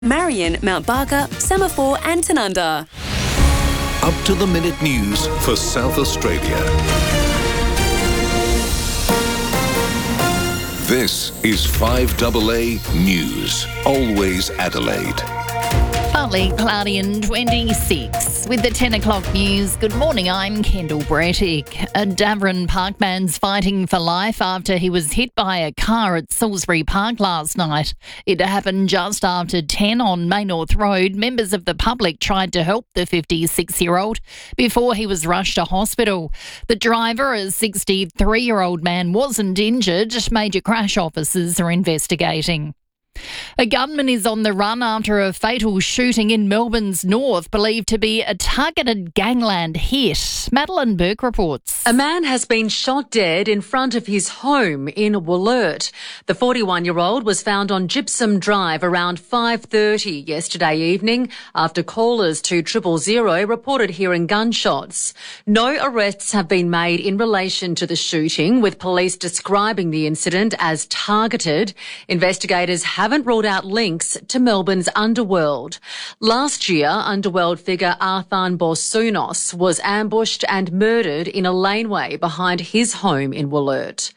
Marion, Mount Barker, Semaphore and Tanunda. Up-to-the-minute news for South Australia. This is 5AA News. Always Adelaide. Partly cloudy and 26. With the 10 o'clock news, good morning, I'm Kendall Brettick. A Davern Park man's fighting for life after he was hit by a car at Salisbury Park last night. It happened just after 10 on Maynorth Road. Members of the public tried to help the 56-year-old before he was rushed to hospital. The driver, a 63-year-old man, wasn't injured. Major crash officers are investigating. A gunman is on the run after a fatal shooting in Melbourne's north, believed to be a targeted gangland hit. Madeline Burke reports. A man has been shot dead in front of his home in Wollert. The 41-year-old was found on Gypsum Drive around 5:30 yesterday evening after callers to 000 reported hearing gunshots. No arrests have been made in relation to the shooting, with police describing the incident as targeted. Investigators haven't ruled out links to Melbourne's underworld. Last year, underworld figure Arthan Borsunos was ambushed and murdered in a laneway behind his home in Wollert.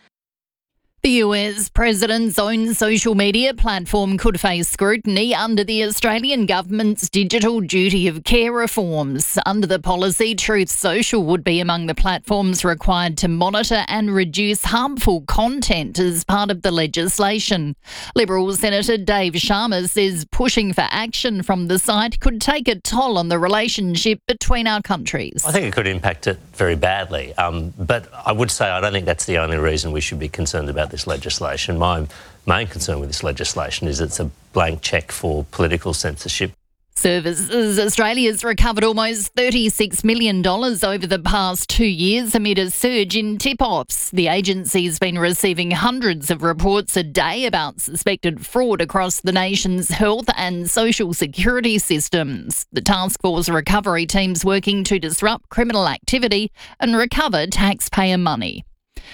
The US president's own social media platform could face scrutiny under the Australian government's digital duty of care reforms. Under the policy, Truth Social would be among the platforms required to monitor and reduce harmful content as part of the legislation. Liberal Senator Dave Sharma says pushing for action from the site could take a toll on the relationship between our countries. I think it could impact it very badly. But I would say I don't think that's the only reason we should be concerned about this legislation. My main concern with this legislation is it's a blank cheque for political censorship. Services Australia's recovered almost $36 million over the past 2 years amid a surge in tip-offs. The agency's been receiving hundreds of reports a day about suspected fraud across the nation's health and social security systems. The Task Force recovery team's working to disrupt criminal activity and recover taxpayer money.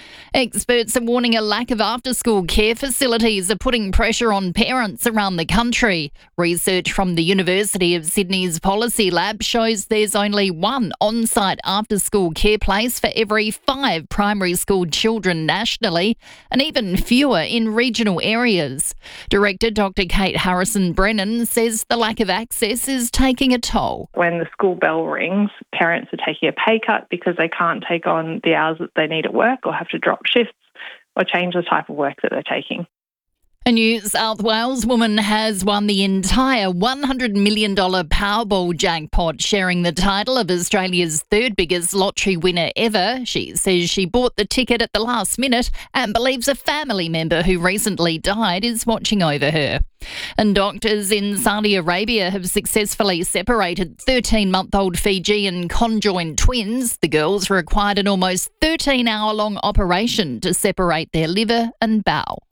Experts are warning a lack of after-school care facilities are putting pressure on parents around the country. Research from the University of Sydney's Policy Lab shows there's only one on-site after-school care place for every 5 primary school children nationally, and even fewer in regional areas. Director Dr. Kate Harrison-Brennan says the lack of access is taking a toll. When the school bell rings, parents are taking a pay cut because they can't take on the hours that they need at work or have to drop shifts or change the type of work that they're taking. A New South Wales woman has won the entire $100 million Powerball jackpot, sharing the title of Australia's third biggest lottery winner ever. She says she bought the ticket at the last minute and believes a family member who recently died is watching over her. And doctors in Saudi Arabia have successfully separated 13-month-old Fijian conjoined twins. The girls required an almost 13-hour-long operation to separate their liver and bowel.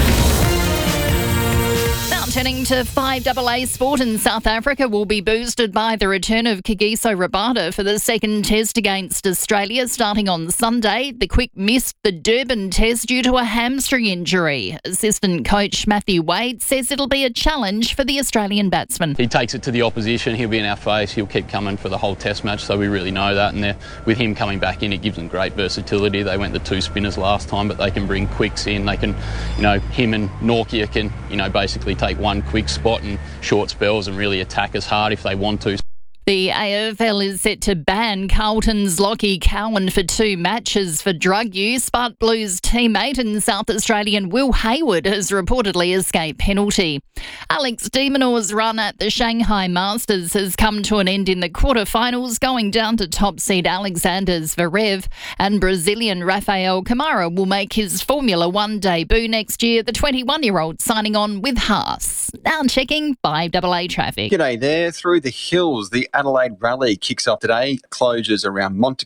Turning to 5AA sport in South Africa will be boosted by the return of Kagiso Rabada for the second test against Australia starting on Sunday. The Quick missed the Durban test due to a hamstring injury. Assistant coach Matthew Wade says it'll be a challenge for the Australian batsman. He takes it to the opposition, he'll be in our face, he'll keep coming for the whole test match, so we really know that. And with him coming back in, it gives them great versatility. They went the 2 spinners last time, but they can bring quicks in. They can, him and Norkia can, basically take one quick spot and short spells and really attack us hard if they want to. The AFL is set to ban Carlton's Lockie Cowan for 2 matches for drug use, but Blues teammate and South Australian Will Hayward has reportedly escaped penalty. Alex de Minaur's run at the Shanghai Masters has come to an end in the quarterfinals, going down to top seed Alexander Zverev, and Brazilian Rafael Camara will make his Formula One debut next year, the 21-year-old signing on with Haas. Now checking 5AA traffic. G'day there. Through the hills, the Adelaide Rally kicks off today. Closures around Montague,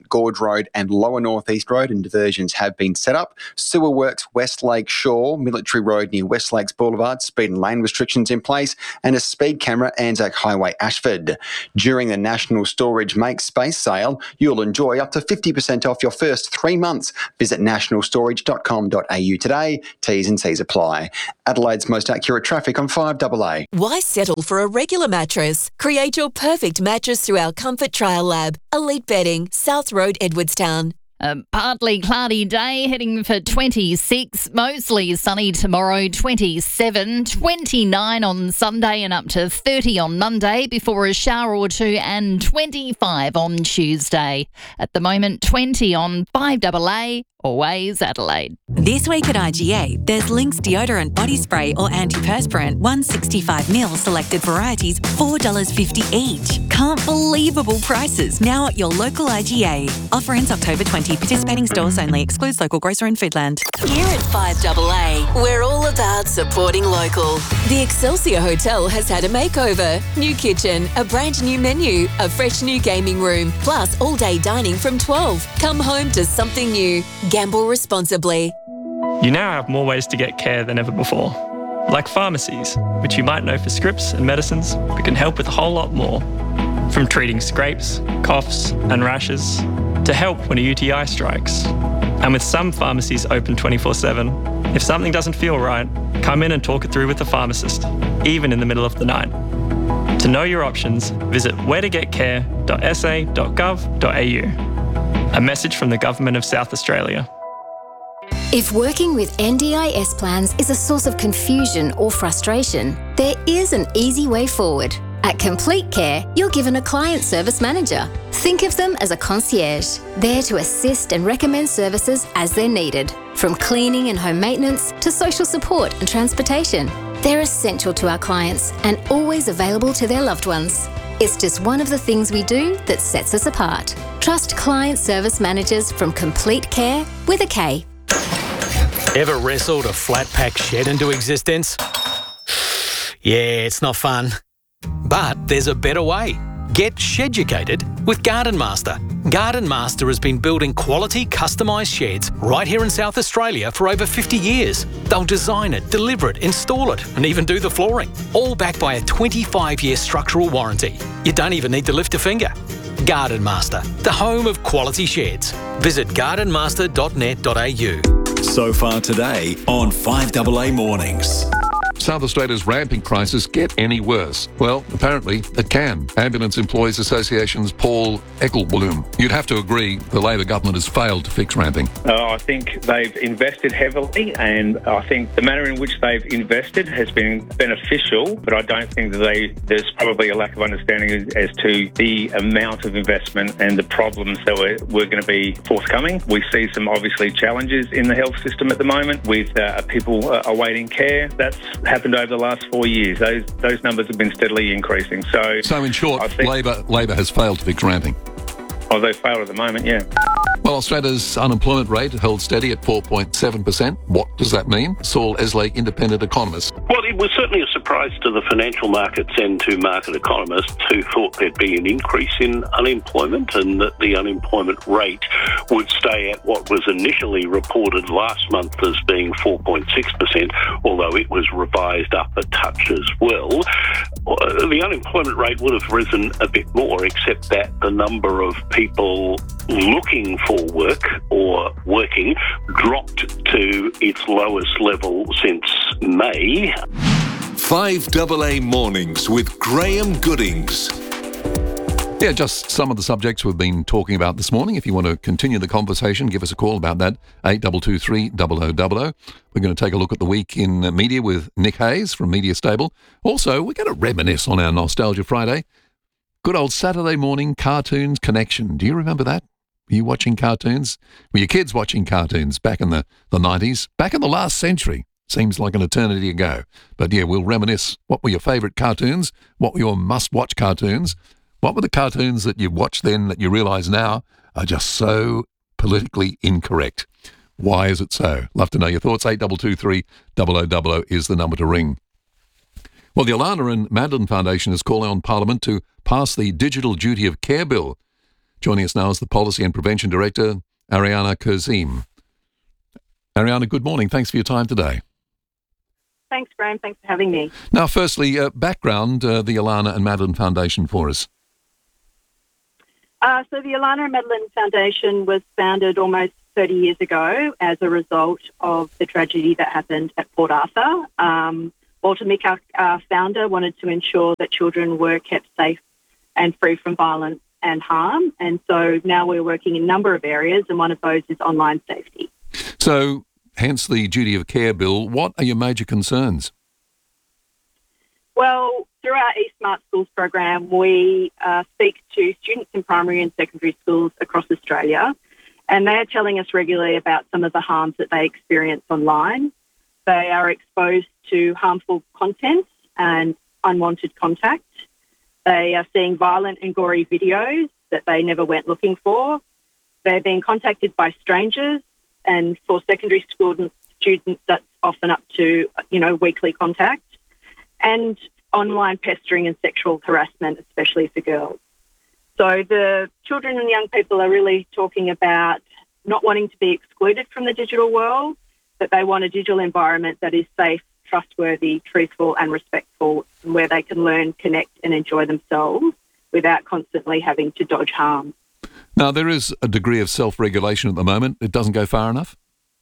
Gorge Road and Lower North East Road, and diversions have been set up. Sewer Works, West Lake Shore, Military Road near West Lakes Boulevard, speed and lane restrictions in place, and a speed camera Anzac Highway, Ashford. During the National Storage Make Space sale, you'll enjoy up to 50% off your first 3 months. Visit nationalstorage.com.au today. T's and C's apply. Adelaide's most accurate traffic on 5AA. Why settle for a regular mattress? Create your perfect mattress through our Comfort Trial Lab. Elite Bedding, South Road, Edwardstown. A partly cloudy day, heading for 26, mostly sunny tomorrow, 27, 29 on Sunday and up to 30 on Monday before a shower or two, and 25 on Tuesday. At the moment, 20 on 5AA, always Adelaide. This week at IGA, there's Lynx deodorant body spray or antiperspirant, 165ml selected varieties, $4.50 each. Can't believable prices now at your local IGA. Offer ends October 20. Participating stores only. Excludes local grocer and Foodland. Here at 5AA, we're all about supporting local. The Excelsior Hotel has had a makeover. New kitchen, a brand new menu, a fresh new gaming room, plus all-day dining from 12. Come home to something new. Gamble responsibly. You now have more ways to get care than ever before, like pharmacies, which you might know for scripts and medicines, but can help with a whole lot more. From treating scrapes, coughs and rashes, to help when a UTI strikes. And with some pharmacies open 24/7, if something doesn't feel right, come in and talk it through with the pharmacist, even in the middle of the night. To know your options, visit wheretogetcare.sa.gov.au. A message from the Government of South Australia. If working with NDIS plans is a source of confusion or frustration, there is an easy way forward. At Complete Care, you're given a client service manager. Think of them as a concierge, there to assist and recommend services as they're needed, from cleaning and home maintenance to social support and transportation. They're essential to our clients and always available to their loved ones. It's just one of the things we do that sets us apart. Trust client service managers from Complete Care with a K. Ever wrestled a flat pack shed into existence? Yeah, it's not fun. But there's a better way. Get sheducated with Garden Master. Garden Master has been building quality customised sheds right here in South Australia for over 50 years. They'll design it, deliver it, install it, and even do the flooring. All backed by a 25-year structural warranty. You don't even need to lift a finger. Garden Master, the home of quality sheds. Visit gardenmaster.net.au. So far today on 5AA Mornings. South Australia's ramping crisis get any worse? Well, apparently it can. Ambulance Employees Association's Paul Eckelbloom. You'd have to agree the Labor government has failed to fix ramping. I think they've invested heavily, and I think the manner in which they've invested has been beneficial, but I don't think that there's probably a lack of understanding as to the amount of investment and the problems that we're going to be forthcoming. We see some obviously challenges in the health system at the moment with people awaiting care. That's happened over the last 4 years. Those numbers have been steadily increasing. So in short, Labor has failed to fix ramping. Oh, they failed at the moment, yeah. Well, Australia's unemployment rate held steady at 4.7%. What does that mean? Saul Eslake, independent economist. Well, it was certainly a surprise to the financial markets and to market economists who thought there'd be an increase in unemployment and that the unemployment rate would stay at what was initially reported last month as being 4.6%, although it was revised up a touch as well. The unemployment rate would have risen a bit more, except that the number of people looking for work or working dropped to its lowest level since May. 5AA Mornings with Graham Goodings. Yeah, just some of the subjects we've been talking about this morning. If you want to continue the conversation, give us a call about that, 8223 0000. We're going to take a look at the week in media with Nick Hayes from Media Stable. Also, we're going to reminisce on our Nostalgia Friday. Good old Saturday morning cartoons connection. Do you remember that? Were you watching cartoons? Were your kids watching cartoons back in the 90s? Back in the last century? Seems like an eternity ago. But yeah, we'll reminisce. What were your favourite cartoons? What were your must-watch cartoons? What were the cartoons that you watched then that you realise now are just so politically incorrect? Why is it so? Love to know your thoughts. 8223 0000 is the number to ring. Well, the Alana and Madeline Foundation is calling on Parliament to pass the Digital Duty of Care Bill. Joining us now is the Policy and Prevention Director, Ariana Kurzim. Ariana, good morning. Thanks for your time today. Thanks, Graham. Thanks for having me. Now, firstly, background, the Alana and Madeline Foundation for us. So the Alana and Madeline Foundation was founded almost 30 years ago as a result of the tragedy that happened at Port Arthur. Walter Mick, our founder, wanted to ensure that children were kept safe and free from violence and harm. And so now we're working in a number of areas, and one of those is online safety. So, hence the Duty of Care Bill. What are your major concerns? Well, through our eSmart Schools program, we speak to students in primary and secondary schools across Australia, and they are telling us regularly about some of the harms that they experience online. They are exposed to harmful content and unwanted contact. They are seeing violent and gory videos that they never went looking for. They're being contacted by strangers, and for secondary school students, that's often up to, weekly contact. And online pestering and sexual harassment, especially for girls. So the children and young people are really talking about not wanting to be excluded from the digital world, but they want a digital environment that is safe, trustworthy, truthful and respectful, and where they can learn, connect and enjoy themselves without constantly having to dodge harm. Now, there is a degree of self-regulation at the moment. It doesn't go far enough?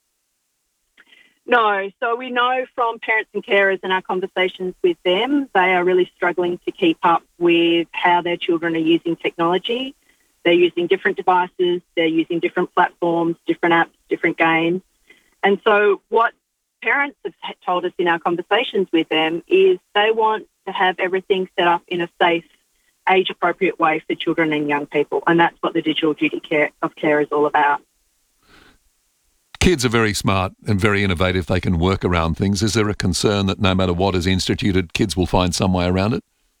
No. So we know from parents and carers in our conversations with them, they are really struggling to keep up with how their children are using technology. They're using different devices, they're using different platforms, different apps, different games. And so what parents have told us in our conversations with them is they want to have everything set up in a safe, age-appropriate way for children and young people. And that's what the digital duty of care is all about. Kids are very smart and very innovative. They can work around things. Is there a concern that no matter what is instituted, kids will find some way around it?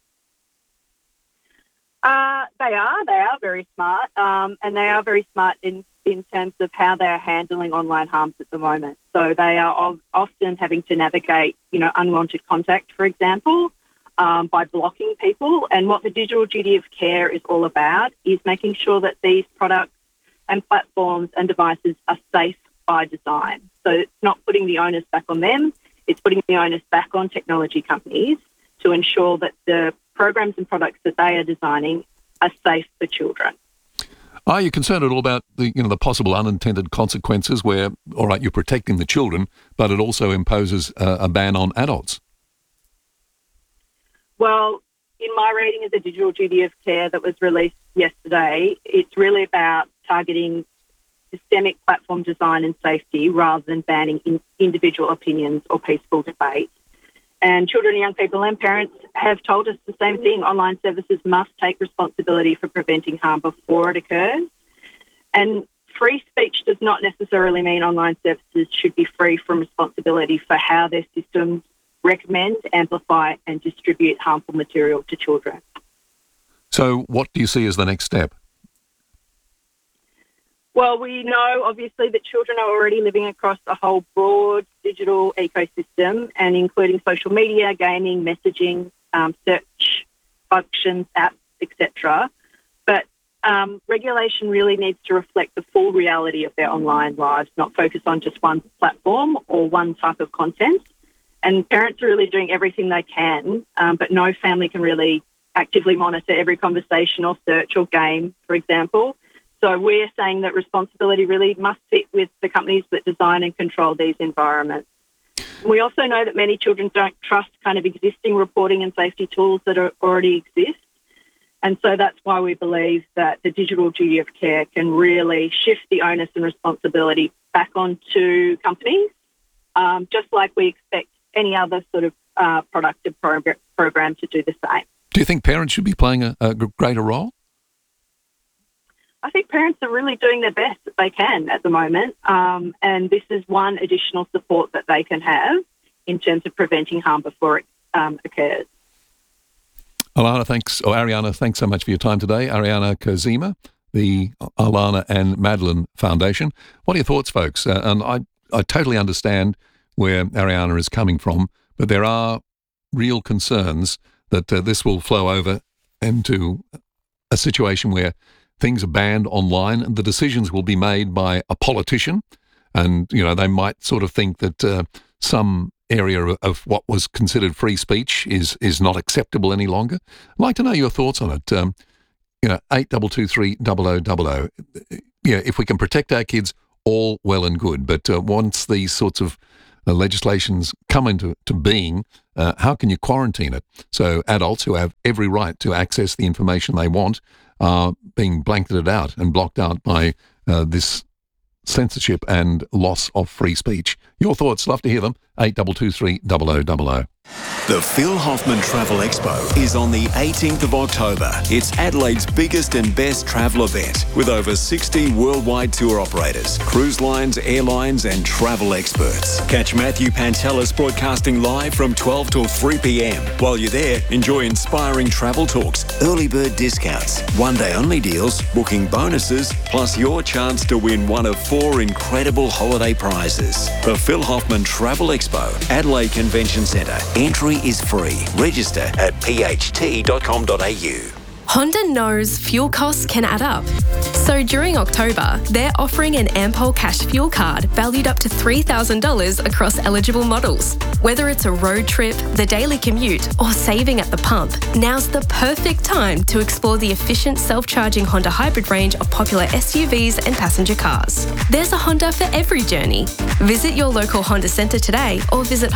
They are very smart, and they are very smart in terms of how they are handling online harms at the moment. So they are often having to navigate, unwanted contact, for example, by blocking people. And what the digital duty of care is all about is making sure that these products and platforms and devices are safe by design. So it's not putting the onus back on them, it's putting the onus back on technology companies to ensure that the programs and products that they are designing are safe for children. Are you concerned at all about the possible unintended consequences where, all right, you're protecting the children, but it also imposes a ban on adults? Well, in my reading of the digital duty of care that was released yesterday, it's really about targeting systemic platform design and safety rather than banning individual opinions or peaceful debate. And children and young people and parents have told us the same thing. Online services must take responsibility for preventing harm before it occurs. And free speech does not necessarily mean online services should be free from responsibility for how their systems recommend, amplify and distribute harmful material to children. So what do you see as the next step? Well, we know, obviously, that children are already living across a whole broad digital ecosystem, and including social media, gaming, messaging, search functions, apps, etc. But regulation really needs to reflect the full reality of their online lives, not focus on just one platform or one type of content. And parents are really doing everything they can, but no family can really actively monitor every conversation or search or game, for example. So we're saying that responsibility really must sit with the companies that design and control these environments. We also know that many children don't trust kind of existing reporting and safety tools that already exist. And so that's why we believe that the digital duty of care can really shift the onus and responsibility back onto companies, just like we expect any other sort of product and program to do the same. Do you think parents should be playing a greater role? I think parents are really doing their best that they can at the moment, and this is one additional support that they can have in terms of preventing harm before it occurs. Ariana, thanks so much for your time today. Ariana Kurzim, the Alana and Madeline Foundation. What are your thoughts, folks? And I totally understand where Ariana is coming from, but there are real concerns that this will flow over into a situation where things are banned online, and the decisions will be made by a politician. And, they might sort of think that some area of what was considered free speech is not acceptable any longer. I'd like to know your thoughts on it. 8223 if we can protect our kids, all well and good. But once these sorts of legislations come into being, how can you quarantine it? So adults who have every right to access the information they want are being blanketed out and blocked out by this censorship and loss of free speech. Your thoughts, love to hear them. 8223 0000. The Phil Hoffman Travel Expo is on the 18th of October. It's Adelaide's biggest and best travel event with over 60 worldwide tour operators, cruise lines, airlines and travel experts. Catch Matthew Pantelis broadcasting live from 12 till 3 p.m. While you're there, enjoy inspiring travel talks, early bird discounts, one-day only deals, booking bonuses, plus your chance to win one of 4 incredible holiday prizes. The Phil Hoffman Travel Expo, Adelaide Convention Centre. Entry is free. Register at pht.com.au. Honda knows fuel costs can add up. So during October, they're offering an Ampol Cash Fuel Card valued up to $3,000 across eligible models. Whether it's a road trip, the daily commute, or saving at the pump, now's the perfect time to explore the efficient self-charging Honda hybrid range of popular SUVs and passenger cars. There's a Honda for every journey. Visit your local Honda centre today or visit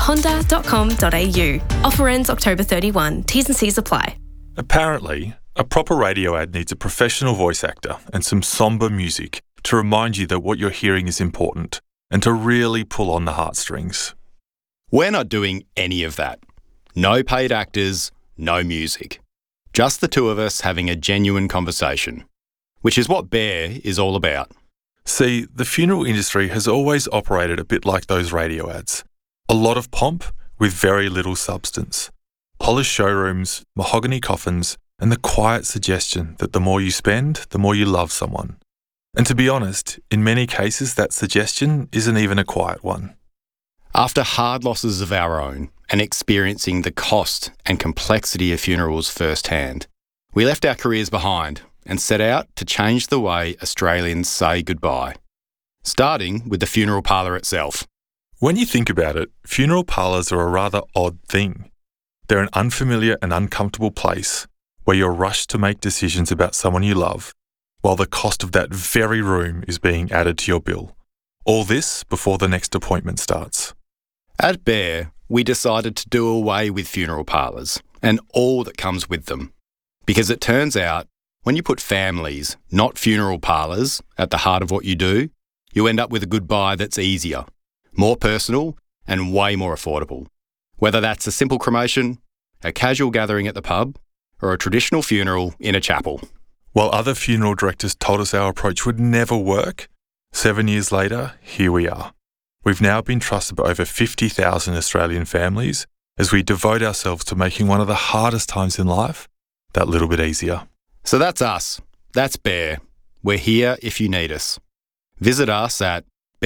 honda.com.au. Offer ends October 31. T's and C's apply. Apparently, a proper radio ad needs a professional voice actor and some sombre music to remind you that what you're hearing is important and to really pull on the heartstrings. We're not doing any of that. No paid actors, no music. Just the two of us having a genuine conversation, which is what Bear is all about. See, the funeral industry has always operated a bit like those radio ads. A lot of pomp with very little substance. Polished showrooms, mahogany coffins, and the quiet suggestion that the more you spend, the more you love someone. And to be honest, in many cases that suggestion isn't even a quiet one. After hard losses of our own and experiencing the cost and complexity of funerals firsthand, we left our careers behind and set out to change the way Australians say goodbye, starting with the funeral parlour itself. When you think about it, funeral parlours are a rather odd thing. They're an unfamiliar and uncomfortable place where you're rushed to make decisions about someone you love, while the cost of that very room is being added to your bill. All this before the next appointment starts. At Bear, we decided to do away with funeral parlours and all that comes with them. Because it turns out, when you put families, not funeral parlours, at the heart of what you do, you end up with a goodbye that's easier, more personal and way more affordable. Whether that's a simple cremation, a casual gathering at the pub, or a traditional funeral in a chapel. While other funeral directors told us our approach would never work, 7 years later, here we are. We've now been trusted by over 50,000 Australian families as we devote ourselves to making one of the hardest times in life that little bit easier. So that's us. That's Bear. We're here if you need us. Visit us at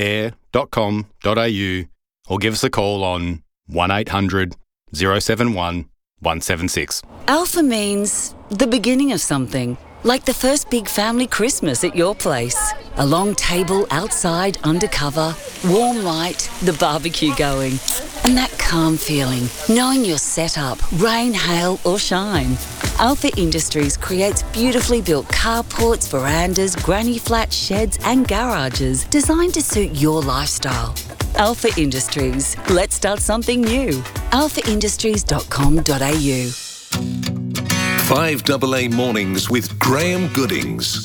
bear.com.au or give us a call on 1800 071 176. Alpha means the beginning of something, like the first big family Christmas at your place. A long table outside undercover, warm light, the barbecue going, and that calm feeling, knowing you're set up, rain, hail or shine. Alpha Industries creates beautifully built carports, verandas, granny flats, sheds and garages designed to suit your lifestyle. Alpha Industries. Let's start something new. alphaindustries.com.au. 5AA Mornings with Graham Goodings.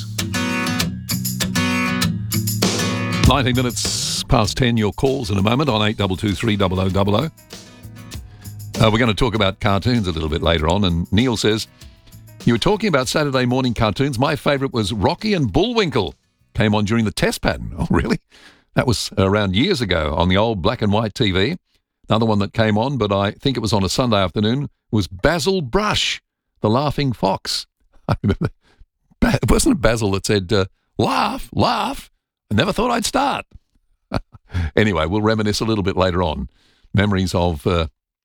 19 minutes past 10, your calls in a moment on 8223 0000. We're going to talk about cartoons a little bit later on, and Neil says, you were talking about Saturday morning cartoons. My favourite was Rocky and Bullwinkle. Came on during the test pattern. Oh, really? That was around years ago on the old black and white TV. Another one that came on, but I think it was on a Sunday afternoon, was Basil Brush, the laughing fox. I remember, wasn't it Basil that said, laugh, laugh? I never thought I'd start. Anyway, we'll reminisce a little bit later on. Memories of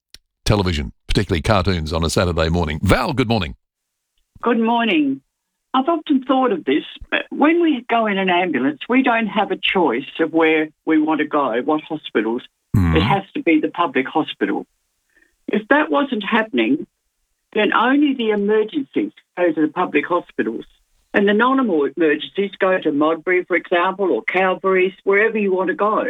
television, particularly cartoons on a Saturday morning. Val, good morning. Good morning. I've often thought of this. When we go in an ambulance, we don't have a choice of where we want to go, what hospitals. It has to be the public hospital. If that wasn't happening, then only the emergencies go to the public hospitals. And the non-emergencies go to Modbury, for example, or Calvary's, wherever you want to go.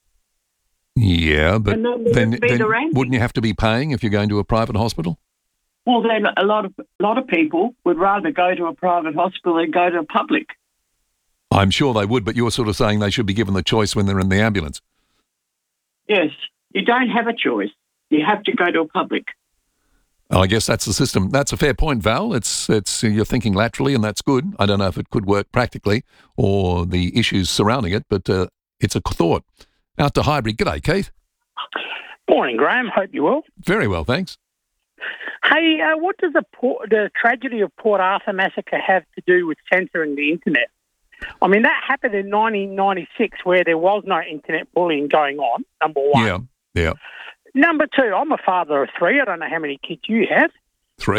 Yeah, but then the wouldn't you have to be paying if you're going to a private hospital? Well, then a lot of people would rather go to a private hospital than go to a public. I'm sure they would, but you're sort of saying they should be given the choice when they're in the ambulance. Yes, you don't have a choice. You have to go to a public. I guess that's the system. That's a fair point, Val. It's you're thinking laterally, and that's good. I don't know if it could work practically or the issues surrounding it, but it's a thought. Out to Highbury. G'day, Keith. Morning, Graham. Hope you're well. Very well, thanks. Hey, what does the tragedy of Port Arthur massacre have to do with censoring the internet? I mean, that happened in 1996 where there was no internet bullying going on, number one. Yeah. Number two, I'm a father of three. I don't know how many kids you have. Three?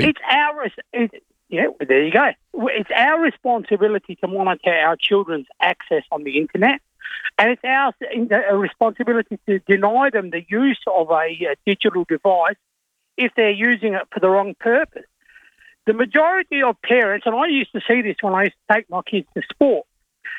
There you go. It's our responsibility to monitor our children's access on the internet, and it's our responsibility to deny them the use of a digital device if they're using it for the wrong purpose. The majority of parents, and I used to see this when I used to take my kids to sport,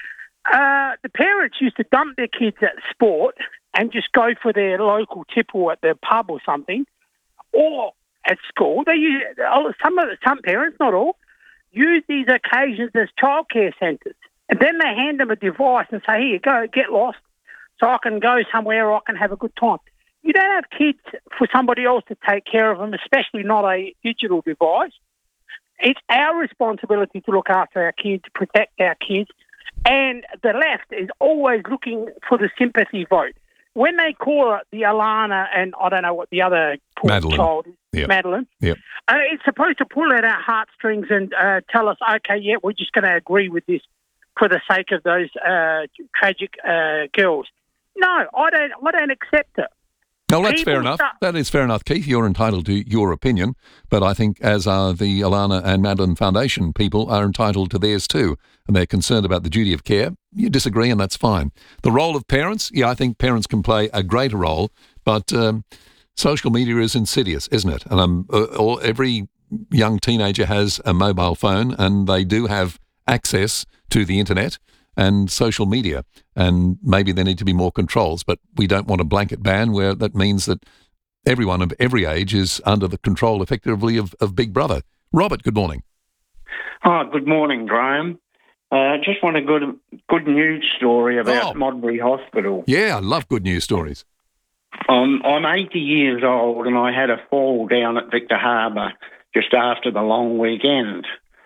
the parents used to dump their kids at sport and just go for their local tipple at their pub or something, or at school. They use, some parents, not all, use these occasions as childcare centres, and then they hand them a device and say, "Here you go, get lost, so I can go somewhere or I can have a good time." You don't have kids for somebody else to take care of them, especially not a digital device. It's our responsibility to look after our kids, protect our kids, and the left is always looking for the sympathy vote. When they call it the Alana and I don't know what the other poor child is, Madeline, it's supposed to pull at our heartstrings and tell us, okay, yeah, we're just going to agree with this for the sake of those tragic girls. No, I don't accept it. No, that's fair enough. That is fair enough, Keith. You're entitled to your opinion, but I think as are the Alana and Madeline Foundation people are entitled to theirs too, and they're concerned about the duty of care. You disagree, and that's fine. The role of parents, I think parents can play a greater role, but social media is insidious, isn't it? And every young teenager has a mobile phone, and they do have access to the internet and social media, and maybe there need to be more controls, but we don't want a blanket ban where that means that everyone of every age is under the control effectively of Big Brother. Robert, good morning. Oh, good morning, Graham. Just want a good news story about Modbury Hospital. Yeah, I love good news stories. I'm 80 years old and I had a fall down at Victor Harbour just after the long weekend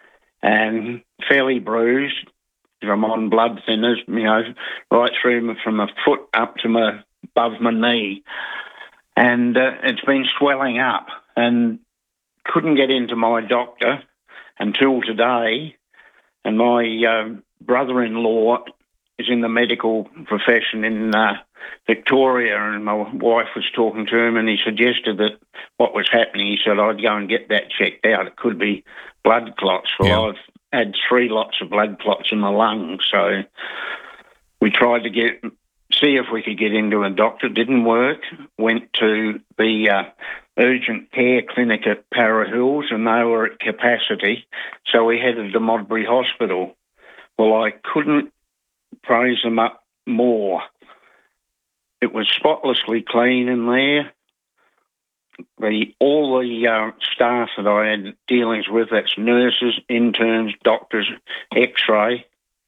and fairly bruised. I'm on blood thinners, right through from my foot up to above my knee. And it's been swelling up and couldn't get into my doctor until today. And my brother-in-law is in the medical profession in Victoria, and my wife was talking to him and he suggested that what was happening, he said, I'd go and get that checked out. It could be blood clots. Well, I've had 3 lots of blood clots in my lungs, so we tried to see if we could get into a doctor. It didn't work. Went to the urgent care clinic at Para Hills and they were at capacity, so we headed to Modbury Hospital. Well, I couldn't praise them up more. It was spotlessly clean in there. All the staff that I had dealings with, that's nurses, interns, doctors, X-ray,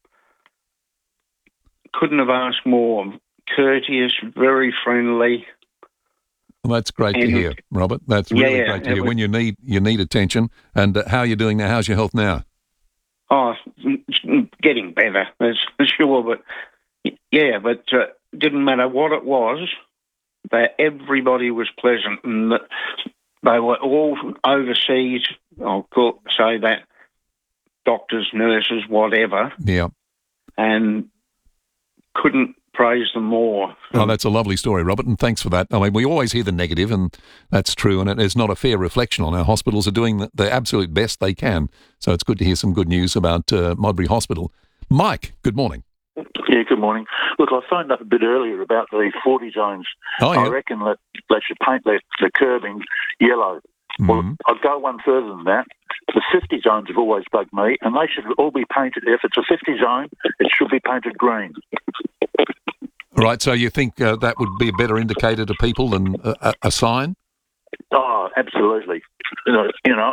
couldn't have asked more. Courteous, very friendly. Well, that's great to hear, Robert. That's really great to hear. When you need attention. And how are you doing now? How's your health now? Oh, it's getting better, that's for sure. But didn't matter what it was. That everybody was pleasant and that they were all overseas, I'll say that, doctors, nurses, whatever. Yeah. And couldn't praise them more. Oh, that's a lovely story, Robert, and thanks for that. I mean, we always hear the negative, and that's true, and it is not a fair reflection on our hospitals are doing the absolute best they can. So it's good to hear some good news about Modbury Hospital. Mike, good morning. Yeah, good morning. Look, I phoned up a bit earlier about the 40 zones. Oh, yeah. I reckon that they should paint the curbing yellow. Well, I'd go one further than that. The 50 zones have always bugged me, and they should all be painted. If it's a 50 zone, it should be painted green. Right, so you think that would be a better indicator to people than a sign? Oh, absolutely. Have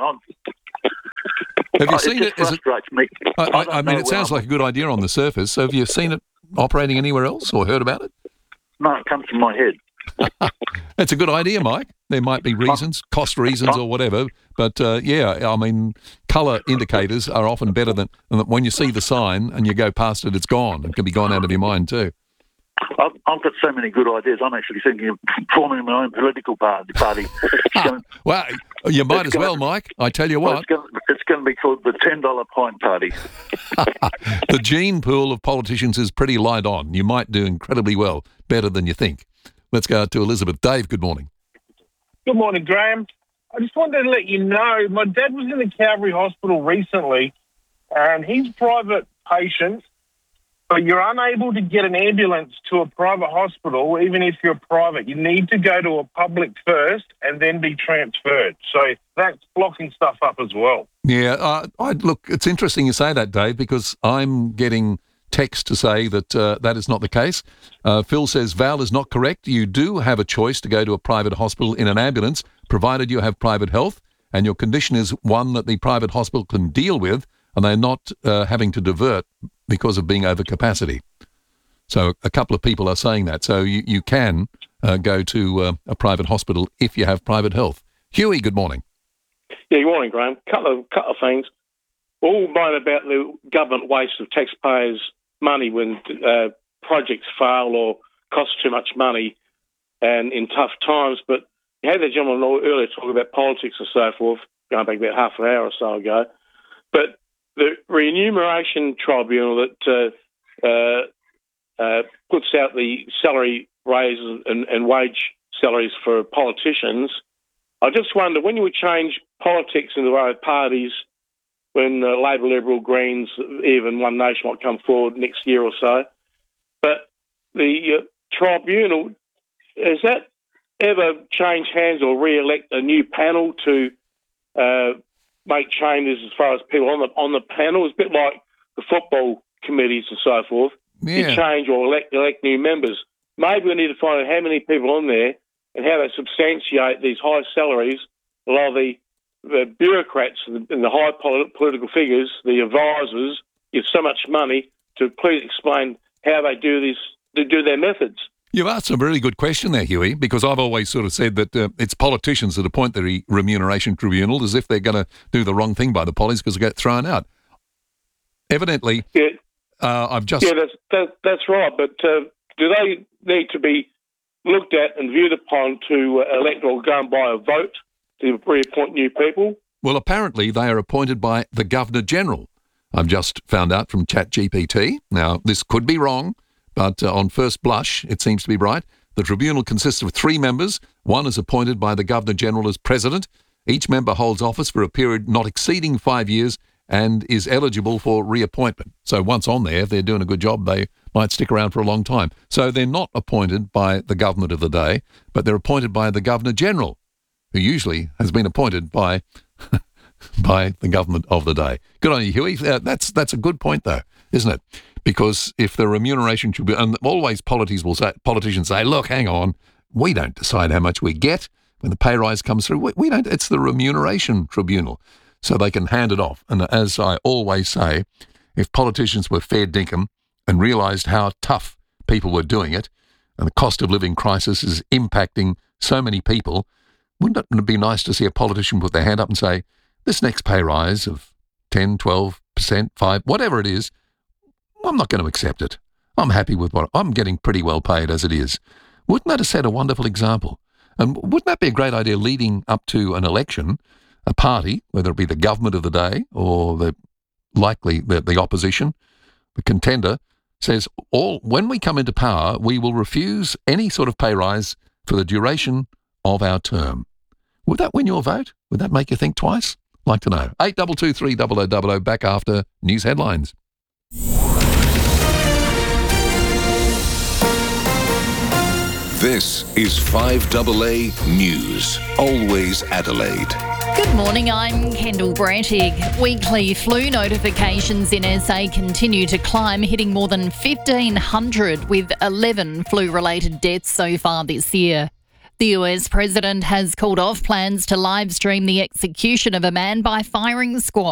you seen it? Frustrates me. I mean, it sounds like a good idea on the surface. So have you seen it operating anywhere else or heard about it? No, it comes from my head. That's a good idea, Mike. There might be reasons, cost reasons or whatever. But, I mean, colour indicators are often better than when you see the sign and you go past it, it's gone. It can be gone out of your mind too. I've got so many good ideas. I'm actually thinking of forming my own political party. Well, you might as well, Mike. I tell you what. It's going to be called the $10 Pint Party. The gene pool of politicians is pretty light on. You might do incredibly well, better than you think. Let's go to Elizabeth. Dave, good morning. Good morning, Graham. I just wanted to let you know, my dad was in the Calvary Hospital recently, and he's a private patient, but you're unable to get an ambulance to a private hospital, even if you're private. You need to go to a public first and then be transferred. So that's blocking stuff up as well. Yeah, look, it's interesting you say that, Dave, because I'm getting text to say that that is not the case. Phil says, Val is not correct. You do have a choice to go to a private hospital in an ambulance, provided you have private health and your condition is one that the private hospital can deal with and they're not having to divert because of being over capacity. So a couple of people are saying that. So you can go to a private hospital if you have private health. Huey, good morning. Yeah, good morning, Graham. Couple of things. All moan about the government waste of taxpayers' money when projects fail or cost too much money and in tough times. But you had that gentleman earlier talk about politics and so forth, going back about half an hour or so ago. But the remuneration tribunal that puts out the salary raises and wage salaries for politicians, I just wonder, when you would change politics in the way of parties, when Labor, Liberal, Greens, even One Nation might come forward next year or so. But the tribunal, has that ever changed hands or re-elect a new panel to make changes as far as people on the panel? It's a bit like the football committees and so forth. Yeah. You change or elect new members. Maybe we need to find out how many people on there and how they substantiate these high salaries. A lot of the bureaucrats and the high political figures, the advisors, give so much money to please explain how they do this, to do their methods. You've asked a really good question there, Huey, because I've always sort of said that it's politicians that appoint the remuneration tribunal as if they're going to do the wrong thing by the pollies because they get thrown out. Evidently, I've just... Yeah, that's right, but do they need to be looked at and viewed upon to elect or go and buy a vote to reappoint new people? Well, apparently they are appointed by the Governor-General. I've just found out from ChatGPT. Now, this could be wrong, but on first blush, it seems to be right. The tribunal consists of 3 members. One is appointed by the Governor-General as president. Each member holds office for a period not exceeding 5 years and is eligible for reappointment. So once on there, if they're doing a good job, they might stick around for a long time. So they're not appointed by the government of the day, but they're appointed by the Governor-General, who usually has been appointed by by the government of the day. Good on you, Huey. That's a good point, though, isn't it? Because if the remuneration should be, and always politicians say, look, hang on, we don't decide how much we get when the pay rise comes through. We don't. It's the remuneration tribunal, so they can hand it off. And as I always say, if politicians were fair dinkum and realised how tough people were doing it, and the cost of living crisis is impacting so many people, wouldn't it be nice to see a politician put their hand up and say, this next pay rise of 10, 12%, 5%, whatever it is, I'm not going to accept it. I'm happy with what I'm getting, pretty well paid as it is. Wouldn't that have set a wonderful example? And wouldn't that be a great idea leading up to an election, a party, whether it be the government of the day or the opposition, the contender, says, when we come into power, we will refuse any sort of pay rise for the duration of our term. Would that win your vote? Would that make you think twice? Like to know. 822 300 back after news headlines. This is 5AA News, always Adelaide. Good morning, I'm Kendall Brantig. Weekly flu notifications in SA continue to climb, hitting more than 1,500 with 11 flu-related deaths so far this year. The US president has called off plans to live stream the execution of a man by firing squad.